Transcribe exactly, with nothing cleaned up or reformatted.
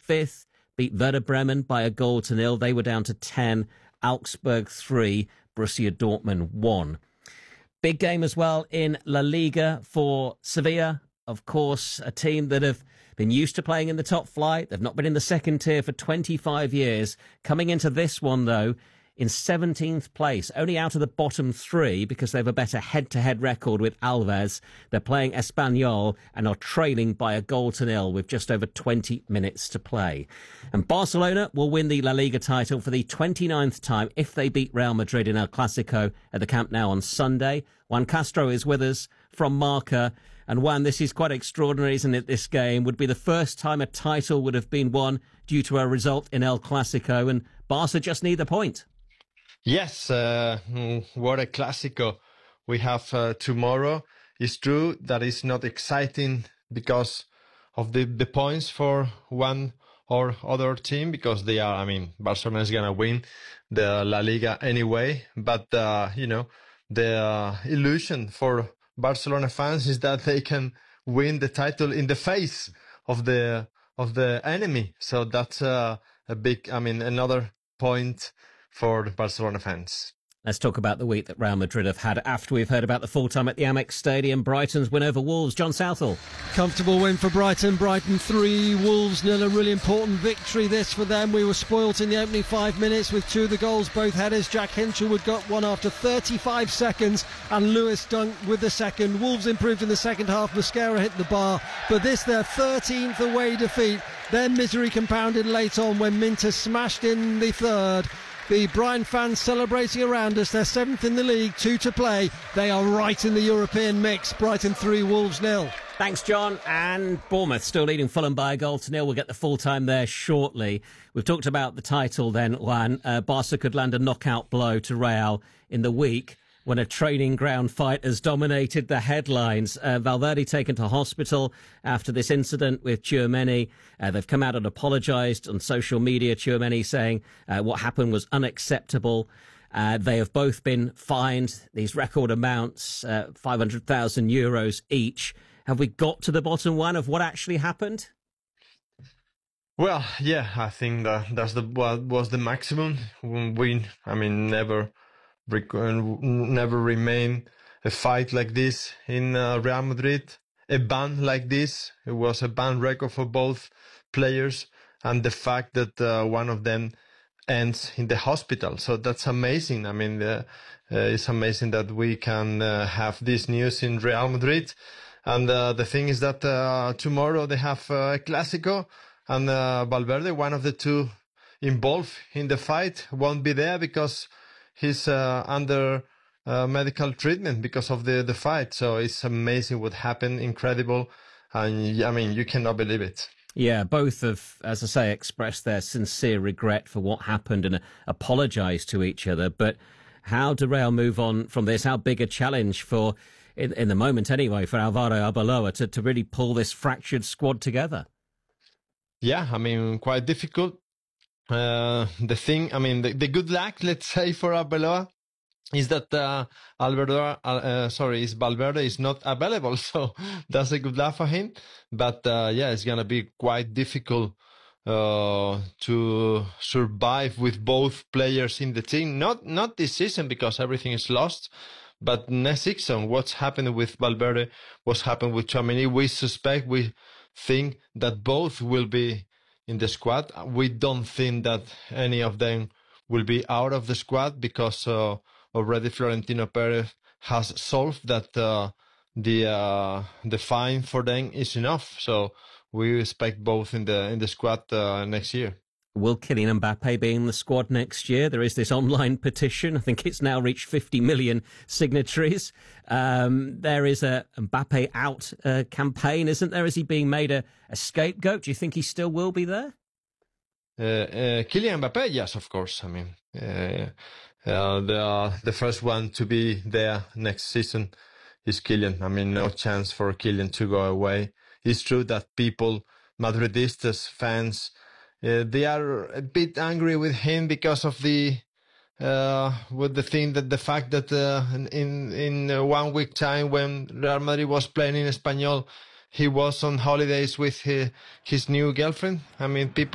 fifth, beat Werder Bremen by a goal to nil. They were down to ten. Augsburg three, Borussia Dortmund one. Big game as well in La Liga for Sevilla. Of course, a team that have been used to playing in the top flight. They've not been in the second tier for twenty-five years. Coming into this one, though, in seventeenth place, only out of the bottom three because they have a better head-to-head record with Alves. They're playing Espanyol and are trailing by a goal to nil with just over twenty minutes to play. And Barcelona will win the La Liga title for the twenty-ninth time if they beat Real Madrid in El Clasico at the Camp Nou on Sunday. Juan Castro is with us from Marca. And Juan, this is quite extraordinary, isn't it, this game? Would be the first time a title would have been won due to a result in El Clasico, and Barca just need the point. Yes, uh, what a Clásico we have uh, tomorrow. It's true that it's not exciting because of the, the points for one or other team, because they are, I mean, Barcelona is going to win the La Liga anyway. But, uh, you know, the uh, illusion for Barcelona fans is that they can win the title in the face of the of the enemy. So that's uh, a big, I mean, another point for Barcelona fans. Let's talk about the week that Real Madrid have had after we've heard about the full time at the Amex Stadium. Brighton's win over Wolves. John Southall. Comfortable win for Brighton. Brighton three, Wolves nil. A really important victory this for them. We were spoilt in the opening five minutes with two of the goals, both headers. Jack Hinchelwood got one after thirty-five seconds and Lewis Dunk with the second. Wolves improved in the second half. Mosquera hit the bar, but this their thirteenth away defeat. Their misery compounded late on when Minter smashed in the third. The Brighton fans celebrating around us. They're seventh in the league, two to play. They are right in the European mix. Brighton three, Wolves nil. Thanks, John. And Bournemouth still leading Fulham by a goal to nil. We'll get the full time there shortly. We've talked about the title then, Juan. Uh, Barca could land a knockout blow to Real in the week when a training ground fight has dominated the headlines. Uh, Valverde taken to hospital after this incident with Tchouameni. Uh, they've come out and apologised on social media, Tchouameni saying uh, what happened was unacceptable. Uh, they have both been fined these record amounts, uh, five hundred thousand euros each. Have we got to the bottom one of what actually happened? Well, yeah, I think that that's the what was the maximum. We, I mean, never... never remain a fight like this in uh, Real Madrid, a ban like this. It was a ban record for both players, and the fact that uh, one of them ends in the hospital. So that's amazing. I mean, uh, uh, it's amazing that we can uh, have this news in Real Madrid. And uh, the thing is that uh, tomorrow they have uh, a Clásico, and uh, Valverde, one of the two involved in the fight, won't be there because he's uh, under uh, medical treatment because of the, the fight. So it's amazing what happened, incredible. And I mean, you cannot believe it. Yeah, both have, as I say, expressed their sincere regret for what happened and uh, apologised to each other. But how do Real move on from this? How big a challenge for, in, in the moment anyway, for Alvaro Arbeloa to, to really pull this fractured squad together? Yeah, I mean, quite difficult. Uh, the thing, I mean, the, the good luck, let's say, for Arbeloa is that uh, Alberto, uh, uh, sorry, is Valverde is not available, so that's a good luck for him. But uh, yeah, it's gonna be quite difficult uh, to survive with both players in the team. Not not this season because everything is lost, but next season, what's happened with Valverde, what's happened with Tchouameni, we suspect, we think that both will be in the squad. We don't think that any of them will be out of the squad because uh, already Florentino Perez has solved that uh, the uh, the fine for them is enough. So we expect both in the in the squad uh, next year. Will Kylian Mbappe be in the squad next year? There is this online petition. I think it's now reached fifty million signatories. Um, there is a Mbappe out uh, campaign, isn't there? Is he being made a, a scapegoat? Do you think he still will be there? Uh, uh, Kylian Mbappe, yes, of course. I mean, uh, uh, the the first one to be there next season is Kylian. I mean, no chance for Kylian to go away. It's true that people, Madridistas, fans, Uh, they are a bit angry with him because of the uh, with the thing that the fact that uh, in in uh, one week time when Real Madrid was playing in Espanyol, he was on holidays with his, his new girlfriend. I mean, people